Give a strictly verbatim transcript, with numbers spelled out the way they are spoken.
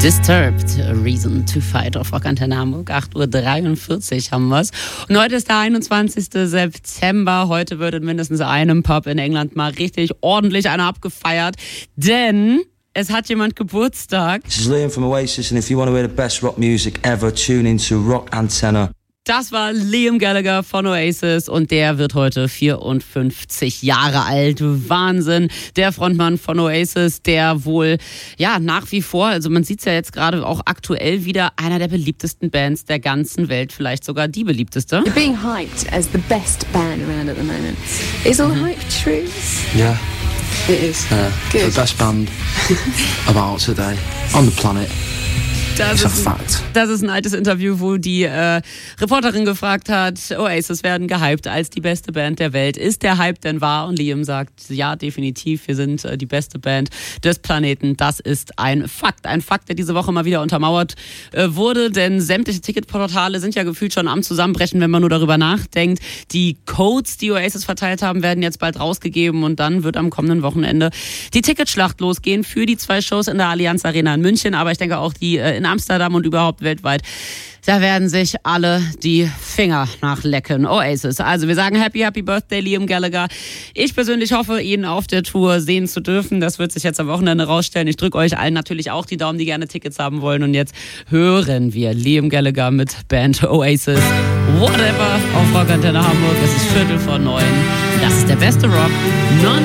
Disturbed, A Reason to Fight auf Rockantenne Hamburg. acht Uhr dreiundvierzig haben wir's. Und heute ist der einundzwanzigster September. Heute wird in mindestens einem Pub in England mal richtig ordentlich einer abgefeiert. Denn es hat jemand Geburtstag. This is Liam from Oasis and if you want to hear the best rock music ever, tune into Rockantenne. Das war Liam Gallagher von Oasis und der wird heute vierundfünfzig Jahre alt. Wahnsinn. Der Frontmann von Oasis, der wohl ja nach wie vor, also man sieht es ja jetzt gerade auch aktuell wieder, einer der beliebtesten Bands der ganzen Welt, vielleicht sogar die beliebteste. You're being hyped as the best band around at the moment. Is all hype true? Yeah. It is. Uh, Good. the best band about today on the planet. Das It's ist, a ein, fact. das ist ein altes Interview, wo die äh, Reporterin gefragt hat, Oasis werden gehypt als die beste Band der Welt. Ist der Hype denn wahr? Und Liam sagt, ja, definitiv, wir sind äh, die beste Band des Planeten. Das ist ein Fakt. Ein Fakt, der diese Woche mal wieder untermauert äh, wurde, denn sämtliche Ticketportale sind ja gefühlt schon am Zusammenbrechen, wenn man nur darüber nachdenkt. Die Codes, die Oasis verteilt haben, werden jetzt bald rausgegeben und dann wird am kommenden Wochenende die Ticketschlacht losgehen für die zwei Shows in der Allianz Arena in München, aber ich denke auch die äh, in Amsterdam und überhaupt weltweit. Da werden sich alle die Finger nachlecken. Oasis. Also wir sagen Happy, Happy Birthday, Liam Gallagher. Ich persönlich hoffe, ihn auf der Tour sehen zu dürfen. Das wird sich jetzt am Wochenende rausstellen. Ich drücke euch allen natürlich auch die Daumen, die gerne Tickets haben wollen. Und jetzt hören wir Liam Gallagher mit Band Oasis. Whatever auf Rockantenne Hamburg. Es ist Viertel vor neun. Das ist der beste Rock. Non